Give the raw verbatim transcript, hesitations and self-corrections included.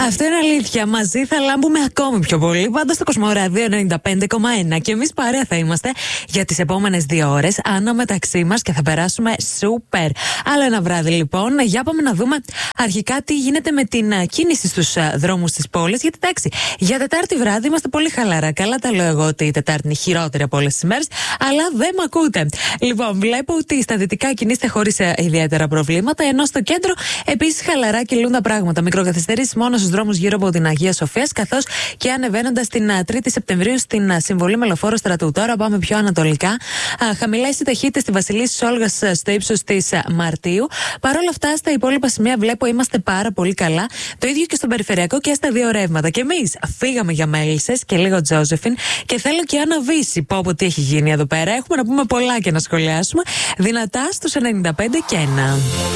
Αυτό είναι αλήθεια. Μαζί θα λάμπουμε ακόμη πιο πολύ. Πάντα στο Κοσμοράδιο ενενήντα πέντε κόμμα ένα. Και εμείς παρέα θα είμαστε για τις επόμενες δύο ώρες. Άνω μεταξύ μας και θα περάσουμε σούπερ. Άλλο ένα βράδυ λοιπόν. Για πάμε να δούμε αρχικά τι γίνεται με την κίνηση στους δρόμους της πόλης. Γιατί εντάξει, για Τετάρτη βράδυ είμαστε πολύ χαλαρά. Καλά τα λέω εγώ ότι η Τετάρτη είναι χειρότερη από όλες τις μέρες. Αλλά δεν με ακούτε. Λοιπόν, βλέπω ότι στα δυτικά κινείστε χωρίς ιδιαίτερα προβλήματα. Ενώ στο κέντρο επίσης χαλαρά κυλούν τα πράγματα. Μικροκαθυστερήσεις μόνο στους δρόμους γύρω από την Αγία Σοφίας, καθώς και ανεβαίνοντας την τρίτη Σεπτεμβρίου στην Συμβολή με λεωφόρο Στρατού. Τώρα πάμε πιο ανατολικά. Χαμηλές οι ταχύτητες στη Βασιλίσσης Όλγας στο ύψος της Μαρτίου. Παρ' όλα αυτά, στα υπόλοιπα σημεία βλέπω είμαστε πάρα πολύ καλά. Το ίδιο και στον περιφερειακό και στα δύο ρεύματα. Και εμείς φύγαμε για Μέλισσες και λίγο Τζόζεφιν. Και θέλω και Άννα Βύση. Πω πω τι έχει γίνει εδώ πέρα. Έχουμε να πούμε πολλά και να σχολιάσουμε. Δυνατά στους ενενήντα πέντε και ένα.